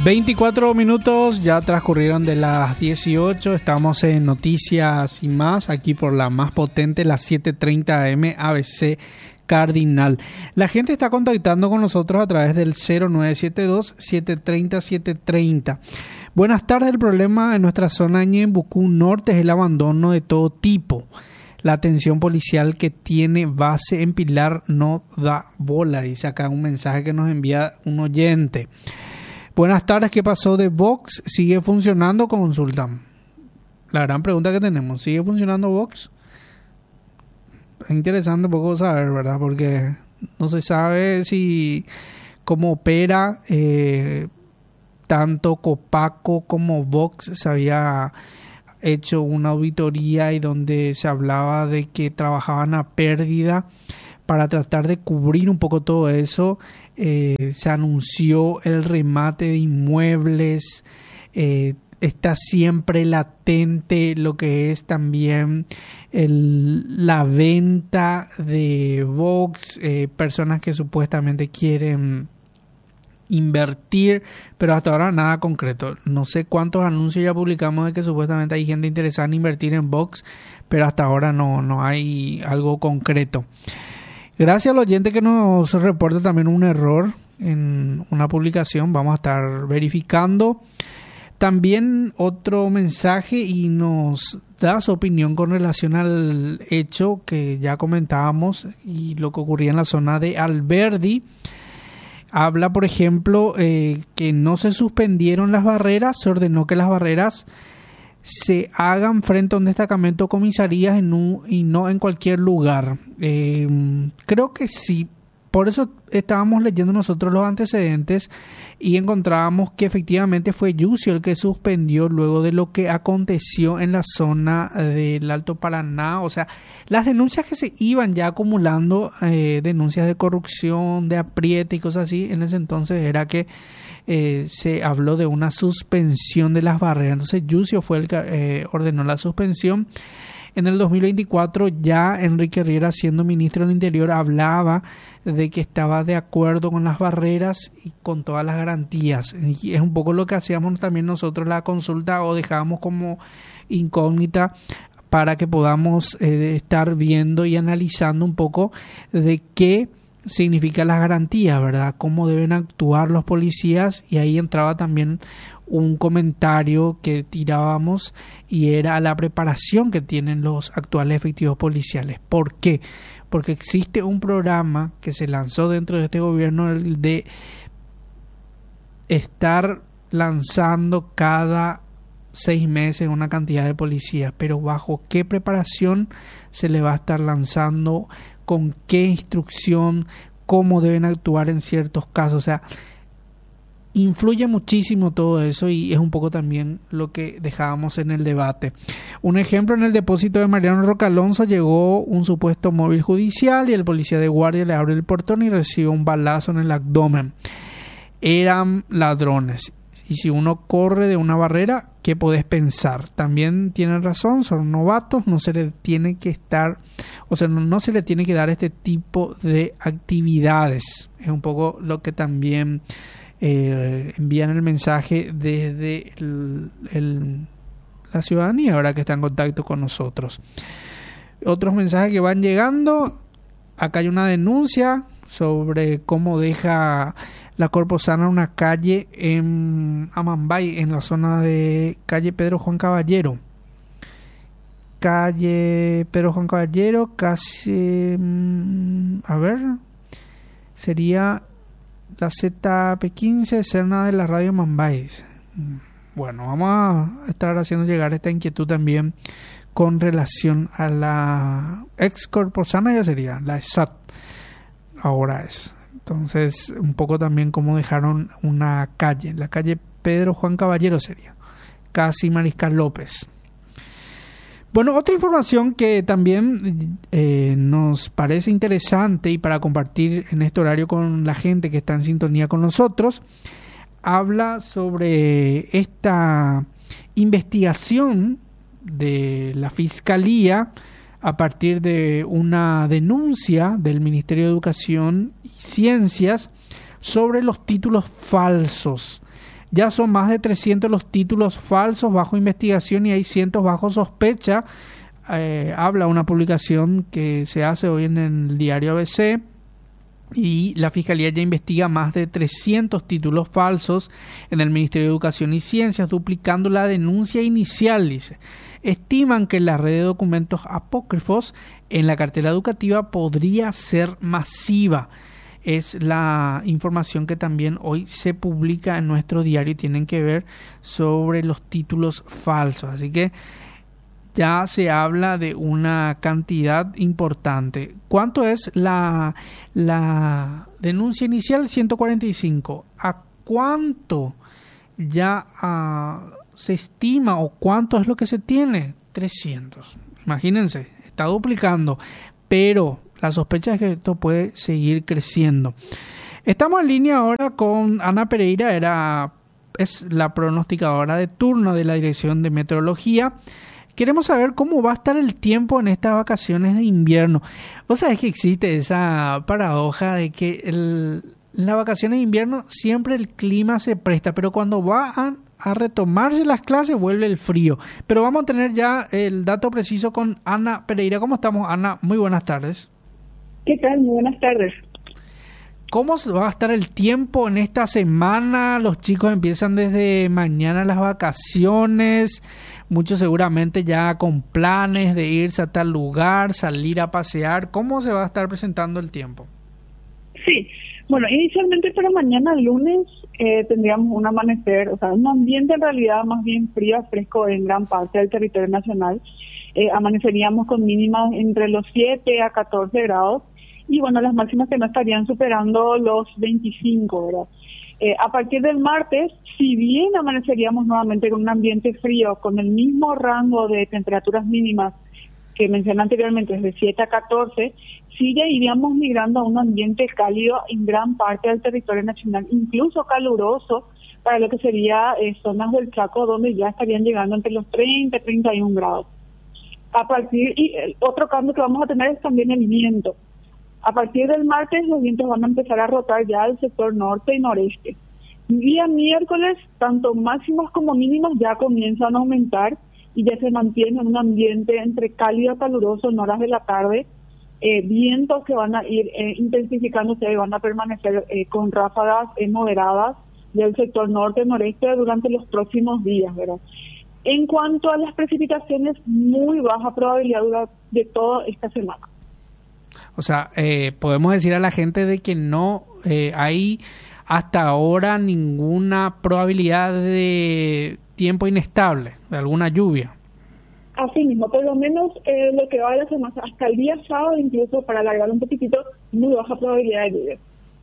24 minutos ya transcurrieron de las 18. Estamos en Noticias y Más, aquí por la más potente, las 7:30 AM ABC Cardinal. La gente está contactando con nosotros a través del 0972-730-730. Buenas tardes. El problema en nuestra zona en Bucú Norte es el abandono de todo tipo. La atención policial que tiene base en Pilar no da bola. Dice acá un mensaje que nos envía un oyente. Buenas tardes, ¿qué pasó de Vox? ¿Sigue funcionando? Consultan. La gran pregunta que tenemos, ¿sigue funcionando Vox? Es interesante un poco saber, ¿verdad? Porque no se sabe si cómo opera tanto Copaco como Vox. Se había hecho una auditoría y donde se hablaba de que trabajaban a pérdida. Para tratar de cubrir un poco todo eso, se anunció el remate de inmuebles, está siempre latente lo que es también la venta de Vox, personas que supuestamente quieren invertir, pero hasta ahora nada concreto. No sé cuántos anuncios ya publicamos de que supuestamente hay gente interesada en invertir en Vox, pero hasta ahora no hay algo concreto. Gracias al oyente que nos reporta también un error en una publicación. Vamos a estar verificando. También otro mensaje y nos da su opinión con relación al hecho que ya comentábamos y lo que ocurría en la zona de Alberdi. Habla, por ejemplo, que no se suspendieron las barreras. Se ordenó que las barreras se hagan frente a un destacamento o comisarías y no en cualquier lugar. Creo que sí. Por eso estábamos leyendo nosotros los antecedentes y encontrábamos que efectivamente fue Yucio el que suspendió luego de lo que aconteció en la zona del Alto Paraná. O sea, las denuncias que se iban ya acumulando, denuncias de corrupción, de apriete y cosas así, en ese entonces era que se habló de una suspensión de las barreras. Entonces Yucio fue el que ordenó la suspensión. En el 2024 ya Enrique Riera, siendo ministro del Interior, hablaba de que estaba de acuerdo con las barreras y con todas las garantías. Y es un poco lo que hacíamos también nosotros la consulta o dejábamos como incógnita para que podamos estar viendo y analizando un poco de qué significa las garantías, ¿verdad? Cómo deben actuar los policías, y ahí entraba también un comentario que tirábamos y era la preparación que tienen los actuales efectivos policiales. ¿Por qué? Porque existe un programa que se lanzó dentro de este gobierno de estar lanzando cada 6 meses una cantidad de policías, pero bajo qué preparación se le va a estar lanzando, con qué instrucción, cómo deben actuar en ciertos casos. O sea, influye muchísimo todo eso y es un poco también lo que dejábamos en el debate. Un ejemplo, en el depósito de Mariano Roca Alonso llegó un supuesto móvil judicial y el policía de guardia le abre el portón y recibe un balazo en el abdomen. Eran ladrones. Y si uno corre de una barrera, ¿qué podés pensar? También tienen razón, son novatos, no se le tiene que estar, o sea, no se le tiene que dar este tipo de actividades. Es un poco lo que también envían el mensaje desde la ciudadanía, ahora que está en contacto con nosotros. Otros mensajes que van llegando. Acá hay una denuncia sobre cómo deja la Corposana una calle en Amambay, en la zona de calle Pedro Juan Caballero. Calle Pedro Juan Caballero, casi, sería la ZP15, Serna de la Radio Amambay. Bueno, vamos a estar haciendo llegar esta inquietud también con relación a la ex Corposana, ya sería la ESAT, ahora es. Entonces, un poco también cómo dejaron una calle, la calle Pedro Juan Caballero sería, casi Mariscal López. Bueno, otra información que también nos parece interesante y para compartir en este horario con la gente que está en sintonía con nosotros, habla sobre esta investigación de la Fiscalía a partir de una denuncia del Ministerio de Educación y Ciencias sobre los títulos falsos Ya son más de 300 los títulos falsos bajo investigación y hay cientos bajo sospecha. Habla una publicación que se hace hoy en el diario ABC. Y la Fiscalía ya investiga más de 300 títulos falsos en el Ministerio de Educación y Ciencias, duplicando la denuncia inicial, dice. Estiman que la red de documentos apócrifos en la cartera educativa podría ser masiva. Es la información que también hoy se publica en nuestro diario y tienen que ver sobre los títulos falsos. Así que ya se habla de una cantidad importante. ¿Cuánto es la denuncia inicial? 145. ¿A cuánto ya se estima o cuánto es lo que se tiene? 300. Imagínense, está duplicando, pero la sospecha es que esto puede seguir creciendo. Estamos en línea ahora con Ana Pereira, es la pronosticadora de turno de la Dirección de Meteorología. Queremos saber cómo va a estar el tiempo en estas vacaciones de invierno. Vos sabés que existe esa paradoja de que en las vacaciones de invierno siempre el clima se presta, pero cuando van a retomarse las clases vuelve el frío. Pero vamos a tener ya el dato preciso con Ana Pereira. ¿Cómo estamos, Ana? Muy buenas tardes. ¿Qué tal? Muy buenas tardes. ¿Cómo va a estar el tiempo en esta semana? Los chicos empiezan desde mañana las vacaciones, muchos seguramente ya con planes de irse a tal lugar, salir a pasear. ¿Cómo se va a estar presentando el tiempo? Sí, bueno, inicialmente para mañana lunes tendríamos un amanecer, o sea, un ambiente en realidad más bien frío, fresco en gran parte del territorio nacional. Amaneceríamos con mínimas entre los 7 a 14 grados. Y bueno, las máximas que no estarían superando los 25, ¿verdad? A partir del martes, si bien amaneceríamos nuevamente con un ambiente frío, con el mismo rango de temperaturas mínimas que mencioné anteriormente, desde 7 a 14, sí ya iríamos migrando a un ambiente cálido en gran parte del territorio nacional, incluso caluroso para lo que sería zonas del Chaco, donde ya estarían llegando entre los 30 y 31 grados. Y el otro cambio que vamos a tener es también el viento. A partir del martes los vientos van a empezar a rotar ya al sector norte y noreste. Día miércoles, tanto máximas como mínimas ya comienzan a aumentar y ya se mantiene en un ambiente entre cálido y caluroso en horas de la tarde. Vientos que van a ir intensificándose y van a permanecer con ráfagas moderadas del sector norte y noreste durante los próximos días, ¿verdad? En cuanto a las precipitaciones, muy baja probabilidad de toda esta semana. O sea, podemos decir a la gente de que no hay hasta ahora ninguna probabilidad de tiempo inestable, de alguna lluvia. Así mismo, por lo menos lo que va de la semana, hasta el día sábado, incluso para alargar un poquitito, muy baja probabilidad de lluvia.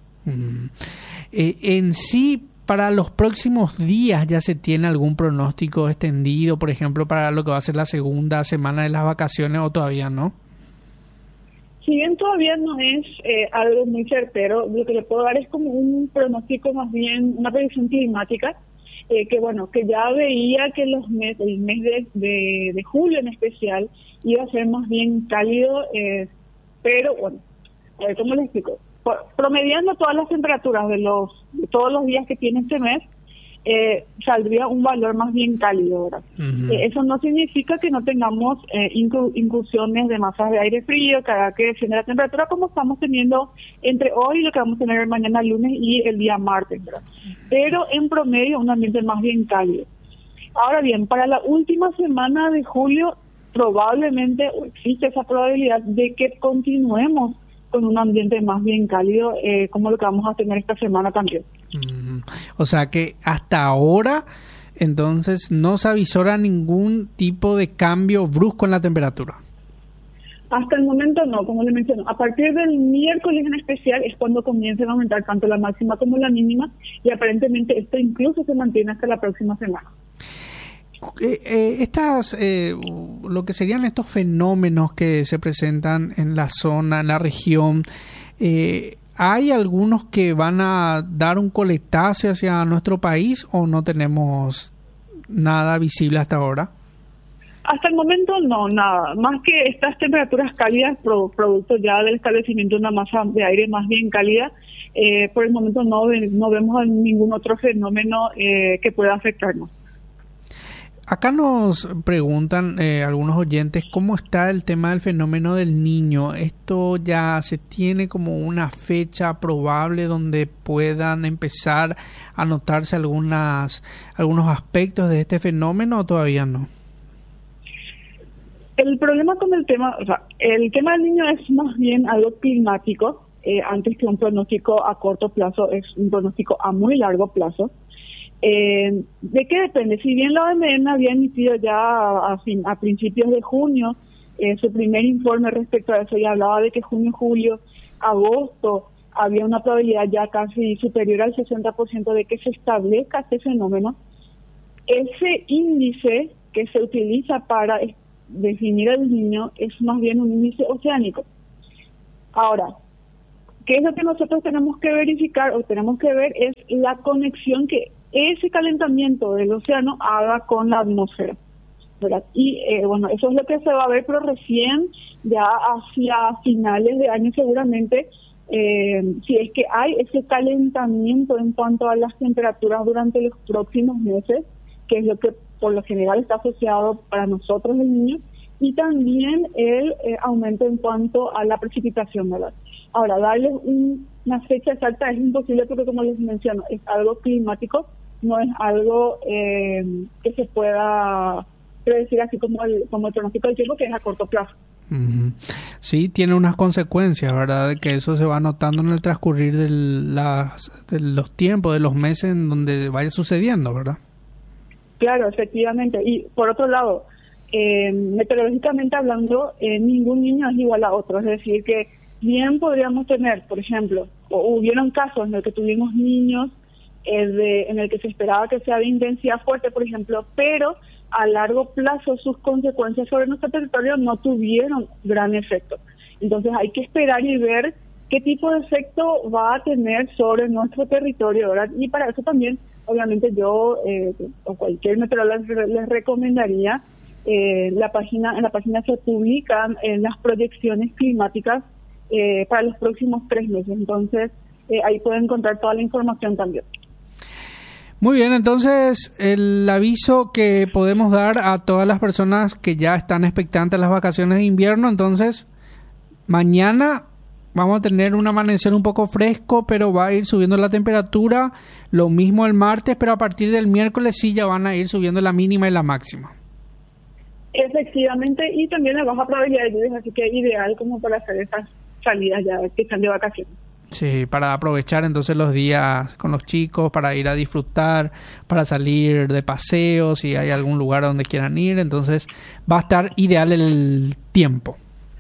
En sí, para los próximos días, ¿ya se tiene algún pronóstico extendido, por ejemplo, para lo que va a ser la segunda semana de las vacaciones o todavía no? Si bien todavía no es algo muy certero, lo que le puedo dar es como un pronóstico, más bien una predicción climática, que ya veía que el mes de julio en especial iba a ser más bien cálido, pero bueno, a ver cómo les explico. Promediando todas las temperaturas de todos los días que tiene este mes, saldría un valor más bien cálido, ¿verdad? Uh-huh. Eso no significa que no tengamos incursiones de masas de aire frío que haga que descienda la temperatura, como estamos teniendo entre hoy y lo que vamos a tener mañana lunes y el día martes, ¿verdad? Pero en promedio un ambiente más bien cálido. Ahora bien, para la última semana de julio probablemente existe esa probabilidad de que continuemos con un ambiente más bien cálido, como lo que vamos a tener esta semana también. O sea que hasta ahora, entonces, no se avisora ningún tipo de cambio brusco en la temperatura. Hasta el momento no, como le menciono. A partir del miércoles en especial es cuando comienzan a aumentar tanto la máxima como la mínima, y aparentemente esto incluso se mantiene hasta la próxima semana. Lo que serían estos fenómenos que se presentan en la zona, en la región, ¿hay algunos que van a dar un coletazo hacia nuestro país o no tenemos nada visible hasta ahora? Hasta el momento no, nada. Más que estas temperaturas cálidas, producto ya del establecimiento de una masa de aire más bien cálida, por el momento no vemos ningún otro fenómeno que pueda afectarnos. Acá nos preguntan algunos oyentes cómo está el tema del fenómeno del Niño. ¿Esto ya se tiene como una fecha probable donde puedan empezar a notarse algunos aspectos de este fenómeno o todavía no? El problema con el tema del Niño es más bien algo climático, antes que un pronóstico a corto plazo, es un pronóstico a muy largo plazo. ¿De qué depende? Si bien la OMM había emitido ya a principios de junio su primer informe respecto a eso y hablaba de que junio, julio, agosto había una probabilidad ya casi superior al 60% de que se establezca este fenómeno, ese índice que se utiliza para definir al Niño es más bien un índice oceánico. Ahora, ¿qué es lo que nosotros tenemos que verificar o tenemos que ver? Es la conexión que ese calentamiento del océano haga con la atmósfera, ¿verdad? Y bueno, eso es lo que se va a ver, pero recién ya hacia finales de año seguramente, si es que hay ese calentamiento en cuanto a las temperaturas durante los próximos meses, que es lo que por lo general está asociado para nosotros el Niño, y también el aumento en cuanto a la precipitación, ¿verdad? Ahora, darles una fecha exacta es imposible porque, como les menciono, es algo climático, no es algo que se pueda predecir así como el pronóstico del tiempo, que es a corto plazo. Uh-huh. Sí, tiene unas consecuencias, ¿verdad? De que eso se va notando en el transcurrir de los tiempos, de los meses en donde vaya sucediendo, ¿verdad? Claro, efectivamente. Y por otro lado, meteorológicamente hablando, ningún niño es igual a otro. Es decir, que bien podríamos tener, por ejemplo, o hubieron casos en los que tuvimos niños en el que se esperaba que sea de intensidad fuerte, por ejemplo, pero a largo plazo sus consecuencias sobre nuestro territorio no tuvieron gran efecto. Entonces hay que esperar y ver qué tipo de efecto va a tener sobre nuestro territorio, ¿verdad? Y para eso también, obviamente yo o cualquier meteorólogo les recomendaría en la página se publican las proyecciones climáticas para los próximos 3 meses. Entonces ahí pueden encontrar toda la información también. Muy bien, entonces el aviso que podemos dar a todas las personas que ya están expectantes a las vacaciones de invierno, entonces mañana vamos a tener un amanecer un poco fresco, pero va a ir subiendo la temperatura, lo mismo el martes, pero a partir del miércoles sí ya van a ir subiendo la mínima y la máxima. Efectivamente, y también la baja probabilidad de lluvias, así que ideal como para hacer esas salidas ya que están de vacaciones. Sí, para aprovechar entonces los días con los chicos, para ir a disfrutar, para salir de paseo, si hay algún lugar donde quieran ir, entonces va a estar ideal el tiempo.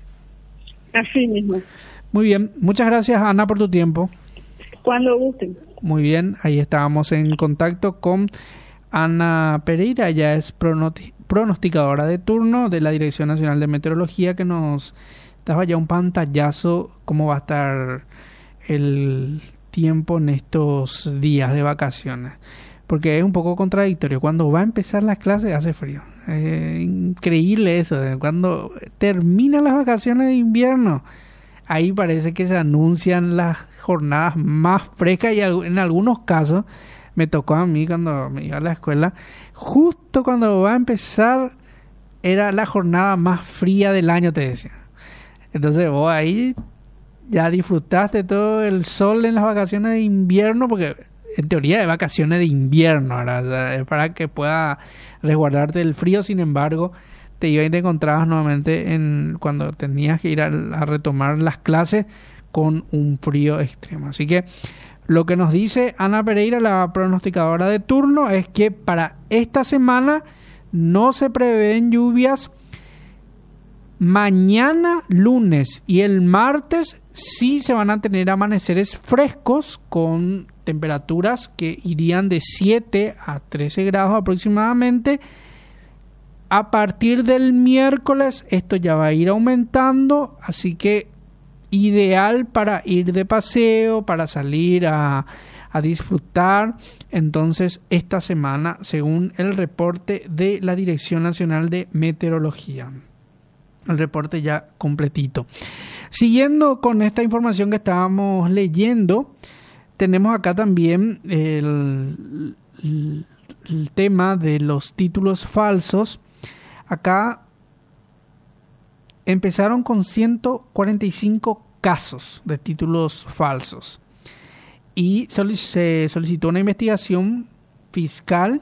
Así mismo. Muy bien, muchas gracias Ana por tu tiempo. Cuando gusten. Muy bien, ahí estábamos en contacto con Ana Pereira, ella es pronosticadora de turno de la Dirección Nacional de Meteorología, que nos daba ya un pantallazo cómo va a estar el tiempo en estos días de vacaciones, porque es un poco contradictorio. Cuando va a empezar las clases hace frío, increíble eso, cuando terminan las vacaciones de invierno ahí parece que se anuncian las jornadas más frescas, y en algunos casos me tocó a mí cuando me iba a la escuela, justo cuando va a empezar era la jornada más fría del año, te decía. Entonces vos ahí ya disfrutaste todo el sol en las vacaciones de invierno, porque en teoría es vacaciones de invierno, ¿verdad? O sea, es para que pueda resguardarte del frío. Sin embargo, te ibas y te encontrabas nuevamente cuando tenías que ir a retomar las clases con un frío extremo. Así que lo que nos dice Ana Pereira, la pronosticadora de turno, es que para esta semana no se prevén lluvias. Mañana, lunes y el martes sí se van a tener amaneceres frescos con temperaturas que irían de 7 a 13 grados aproximadamente. A partir del miércoles esto ya va a ir aumentando, así que ideal para ir de paseo, para salir a disfrutar. entonces esta semana, según el reporte de la Dirección Nacional de Meteorología. El reporte ya completito. Siguiendo con esta información que estábamos leyendo, tenemos acá también el tema de los títulos falsos. Acá empezaron con 145 casos de títulos falsos y se solicitó una investigación fiscal,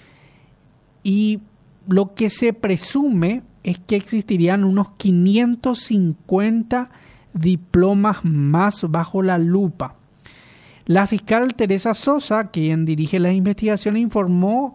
y lo que se presume es que existirían unos 550 diplomas más bajo la lupa. La fiscal Teresa Sosa, quien dirige las investigaciones, informó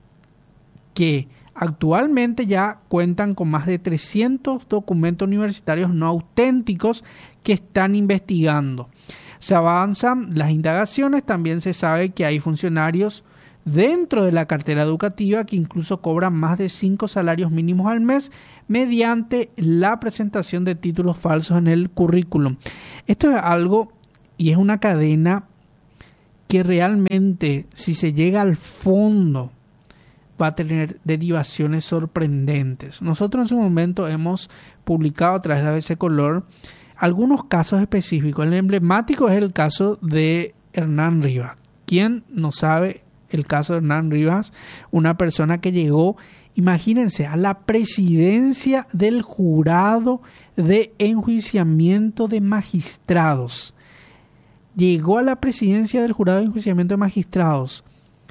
que actualmente ya cuentan con más de 300 documentos universitarios no auténticos que están investigando. Se avanzan las indagaciones. También se sabe que hay funcionarios dentro de la cartera educativa que incluso cobran más de 5 salarios mínimos al mes mediante la presentación de títulos falsos en el currículum. Esto es algo, y es una cadena que realmente, si se llega al fondo, va a tener derivaciones sorprendentes. Nosotros en su momento hemos publicado a través de ABC Color algunos casos específicos. El emblemático es el caso de Hernán Rivas. ¿Quién no sabe el caso de Hernán Rivas? Una persona que llegó, imagínense, a la presidencia del jurado de enjuiciamiento de magistrados. Llegó a la presidencia del jurado de enjuiciamiento de magistrados.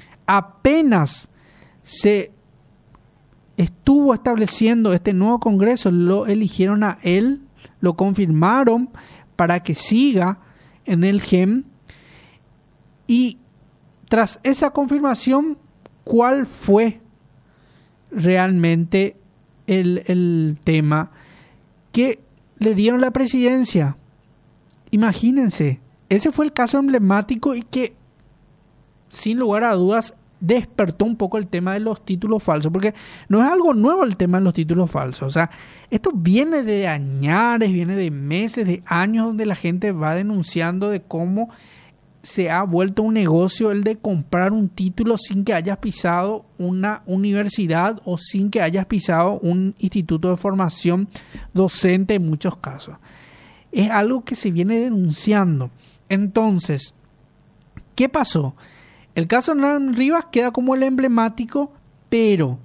Apenas se estuvo estableciendo este nuevo Congreso, lo eligieron a él, lo confirmaron para que siga en el GEM. Y tras esa confirmación, ¿cuál fue realmente el tema? Que le dieron la presidencia. Imagínense, ese fue el caso emblemático y que, sin lugar a dudas, despertó un poco el tema de los títulos falsos, porque no es algo nuevo el tema de los títulos falsos. O sea, esto viene de añares, viene de meses, de años, donde la gente va denunciando de cómo se ha vuelto un negocio el de comprar un título sin que hayas pisado una universidad o sin que hayas pisado un instituto de formación docente en muchos casos. Es algo que se viene denunciando. Entonces, ¿qué pasó? El caso de Hernán Rivas queda como el emblemático, pero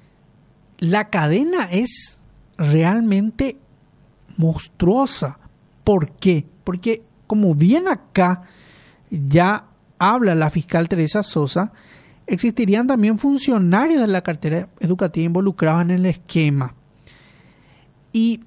la cadena es realmente monstruosa. ¿Por qué? Porque, como bien acá ya habla la fiscal Teresa Sosa, existirían también funcionarios de la cartera educativa involucrados en el esquema. ¿Y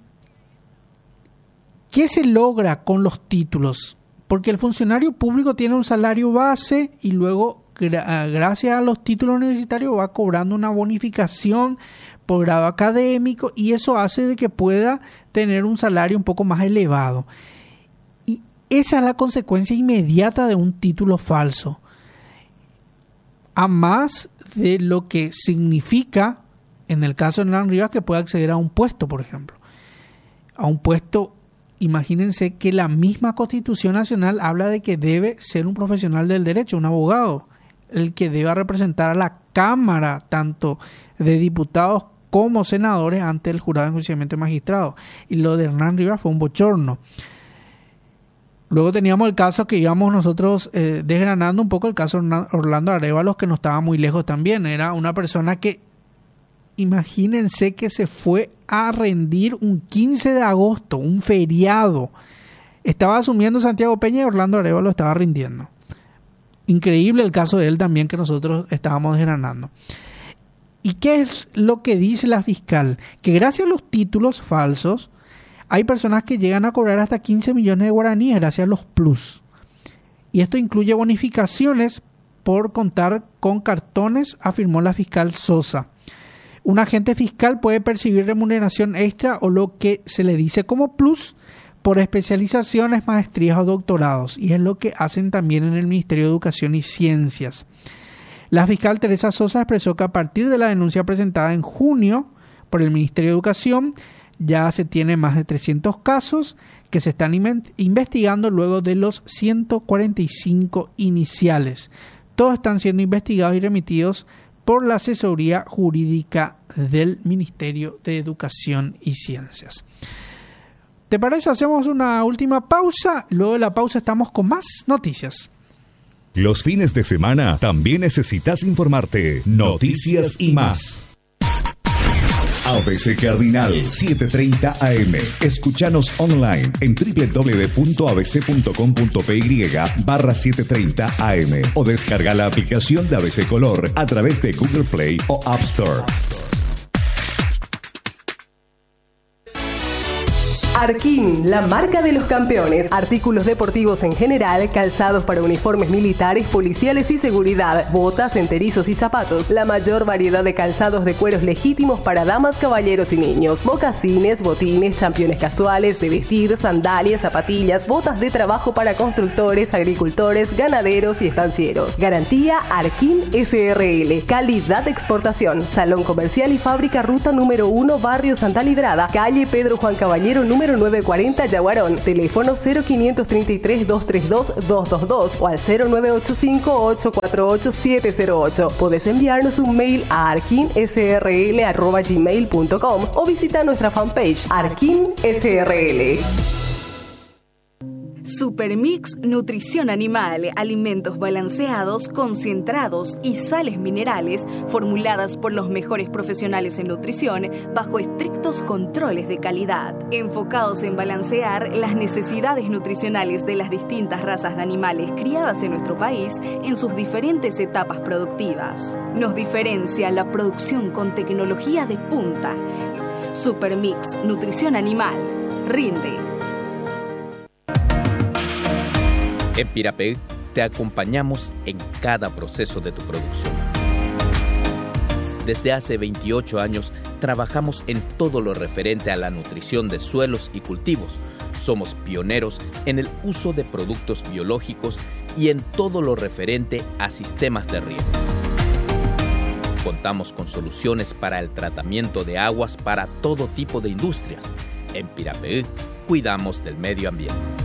qué se logra con los títulos? Porque el funcionario público tiene un salario base y luego, gracias a los títulos universitarios, va cobrando una bonificación por grado académico, y eso hace de que pueda tener un salario un poco más elevado. Y esa es la consecuencia inmediata de un título falso. A más de lo que significa, en el caso de Hernán Rivas, que pueda acceder a un puesto, por ejemplo. A un puesto. Imagínense que la misma Constitución Nacional habla de que debe ser un profesional del derecho, un abogado, el que deba representar a la Cámara, tanto de diputados como senadores, ante el jurado de enjuiciamiento de magistrados. Y lo de Hernán Rivas fue un bochorno. Luego teníamos el caso que íbamos nosotros desgranando un poco, el caso de Orlando Arévalos, que no estaba muy lejos también. Era una persona que, imagínense, que se fue a rendir un 15 de agosto, un feriado. Estaba asumiendo Santiago Peña y Orlando Arévalos estaba rindiendo. Increíble el caso de él también, que nosotros estábamos desgranando. ¿Y qué es lo que dice la fiscal? Que gracias a los títulos falsos hay personas que llegan a cobrar hasta 15 millones de guaraníes gracias a los plus. Y esto incluye bonificaciones por contar con cartones, afirmó la fiscal Sosa. Un agente fiscal puede percibir remuneración extra o lo que se le dice como plus por especializaciones, maestrías o doctorados, y es lo que hacen también en el Ministerio de Educación y Ciencias. La fiscal Teresa Sosa expresó que a partir de la denuncia presentada en junio por el Ministerio de Educación ya se tiene más de 300 casos que se están investigando luego de los 145 iniciales. Todos están siendo investigados y remitidos por la asesoría jurídica del Ministerio de Educación y Ciencias. ¿Te parece? Hacemos una última pausa. Luego de la pausa estamos con más noticias. Los fines de semana también necesitas informarte. Noticias y más. ABC Cardinal 7:30 AM. Escúchanos online en www.abc.com.py/730 AM o descarga la aplicación de ABC Color a través de Google Play o App Store. Arquín, la marca de los campeones. Artículos deportivos en general, calzados para uniformes militares, policiales y seguridad, botas, enterizos y zapatos. La mayor variedad de calzados de cueros legítimos para damas, caballeros y niños. Mocasines, botines, championes casuales, de vestir, sandalias, zapatillas, botas de trabajo para constructores, agricultores, ganaderos y estancieros. Garantía Arquín SRL. Calidad de exportación. Salón comercial y fábrica, ruta número 1, barrio Santa Librada, calle Pedro Juan Caballero, número 940 Yaguarón, teléfono 0533-232-222 o al 0985-848-708. Podés enviarnos un mail a arquinsrl@gmail.com o visita nuestra fanpage Arquín SRL. Supermix Nutrición Animal, alimentos balanceados, concentrados y sales minerales formuladas por los mejores profesionales en nutrición bajo estrictos controles de calidad, enfocados en balancear las necesidades nutricionales de las distintas razas de animales criadas en nuestro país en sus diferentes etapas productivas. Nos diferencia la producción con tecnología de punta. Supermix Nutrición Animal. Rinde. En Pirapeg te acompañamos en cada proceso de tu producción. Desde hace 28 años trabajamos en todo lo referente a la nutrición de suelos y cultivos. Somos pioneros en el uso de productos biológicos y en todo lo referente a sistemas de riego. Contamos con soluciones para el tratamiento de aguas para todo tipo de industrias. En Pirapeg cuidamos del medio ambiente.